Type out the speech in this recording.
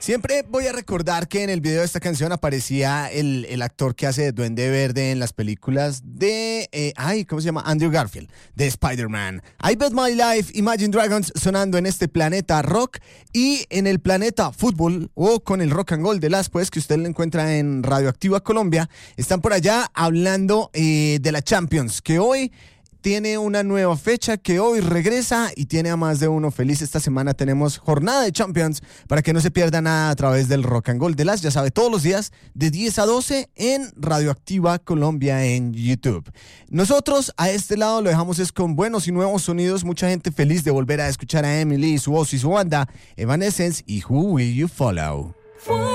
Siempre voy a recordar que en el video de esta canción aparecía el actor que hace de Duende Verde en las películas de, ¿cómo se llama? Andrew Garfield, de Spider-Man. I Bet My Life, Imagine Dragons sonando en este planeta rock y en el planeta fútbol o con el rock and roll de las pues que usted lo encuentra en Radioactiva Colombia. Están por allá hablando de la Champions, que hoy tiene una nueva fecha, que hoy regresa y tiene a más de uno feliz. Esta semana tenemos jornada de Champions para que no se pierda nada a través del Rock and Roll de las, ya sabe, todos los días de 10 a 12 en Radioactiva Colombia en YouTube. Nosotros a este lado lo dejamos es con buenos y nuevos sonidos, mucha gente feliz de volver a escuchar a Emily, su voz y su banda, Evanescence y Who Will You Follow.